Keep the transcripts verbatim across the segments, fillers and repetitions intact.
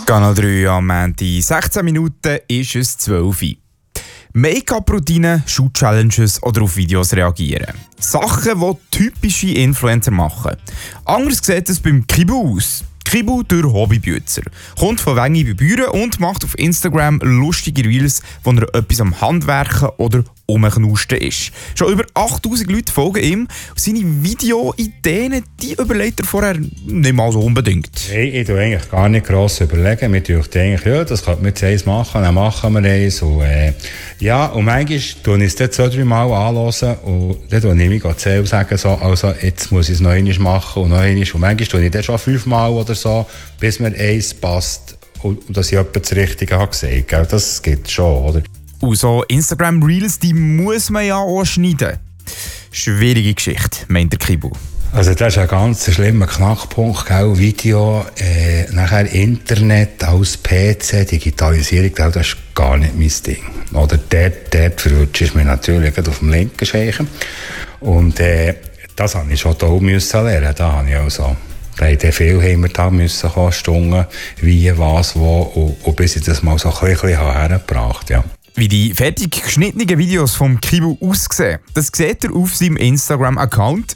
Kanal drei am Montag, sechzehn Minuten ist es zwölf Uhr. Make-up-Routinen, Shoot-Challenges oder auf Videos reagieren. Sachen, die typische Influencer machen. Anders sieht es beim Kibu aus. Kibu, der Hobbybützer, kommt von Wengi bei Büren und macht auf Instagram lustige Reels, wo er etwas am Handwerken oder umknusten ist. Schon über achttausend Leute folgen ihm und seine Video-Ideen, die überlegt er vorher nicht mal so unbedingt. Hey, ich tue eigentlich gar nicht gross überlegen. Wir denken eigentlich, ja, das könnte man jetzt eins machen, dann machen wir eins. Und, äh, ja, und manchmal tue ich es dann zwei, drei Mal anhören und dann tue ich mich zählen und sagen, so, also jetzt muss ich es noch einmal machen und noch einmal. Und manchmal tue ich dann schon fünfmal oder so, bis mir eins passt und, und dass ich etwas das Richtige habe gesagt habe. Das geht schon, oder? Und so Instagram-Reels, die muss man ja auch schneiden. Schwierige Geschichte, meint der Kibu. Also das ist ein ganz schlimmer Knackpunkt, gell? Video, äh, nachher Internet, als P C, Digitalisierung, das ist gar nicht mein Ding. Oder dort, dort verrutscht es mir natürlich auf dem linken Scheichen. Und äh, das habe ich schon hier müssen lernen. Da habe ich auch so. Da haben viel haben wir da müssen kommen, Stunden, wie, was, wo, und, und bis ich das mal so ein bisschen hergebracht, ja. Wie die fertig geschnittenen Videos vom Kibu aussehen, das seht ihr auf seinem Instagram-Account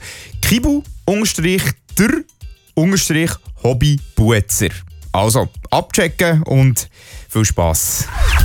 Kibu-der-Hobbybutzer. Also, abchecken und viel Spass.